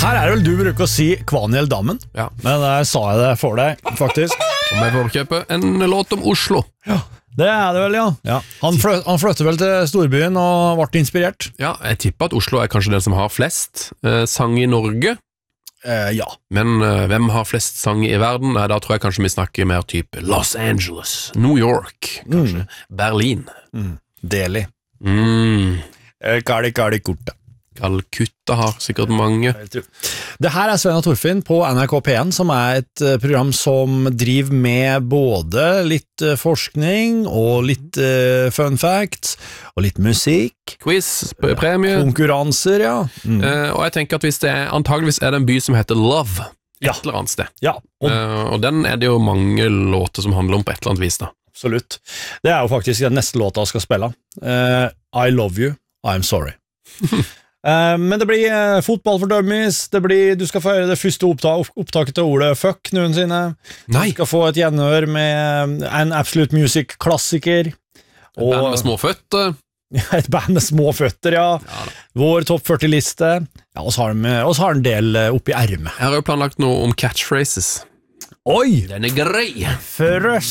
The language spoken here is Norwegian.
Her det vel du bruker å si Kvaniel-dammen, men der sa jeg det for deg, faktisk. Om jeg får kjøpe en låt om Oslo. Ja, det det vel, ja. Han flyttet vel til storbyen og ble inspirert. Ja, jeg tipper at Oslo kanskje den som har flest sang i Norge. Ja. Men hvem har flest sang i verden? Da tror jeg kanskje vi snakker mer type Los Angeles, New York, kanskje Berlin. Delhi. Kali-kali-korta. Calcutta har sikkert mange. Det her Sven og Torfinn på NRK P1, som et program som driver med både litt forskning og litt fun facts og litt musikk. Quiz, premie. Konkurranser, ja. Og jeg tenker at hvis antageligvis det en by som heter Love, et eller annet sted. Ja. Og den det jo mange låter som handler om på et eller annet vis da. Absolutt. Det jo faktisk den neste låta jeg skal spille. I love you, I'm sorry. Men det blir fotball for dummies. Du skal få høre det første opptaket til ordet fuck noensinne. Du skal få et gjenhør med en Absolute Music-klassiker. Et band med små føtter. Et band med små føtter, ja. Vår topp 40-liste. Ja, og så har en del oppi ermet. Jeg har jo planlagt noe om catchphrases. Oi! Den grei. Frøs.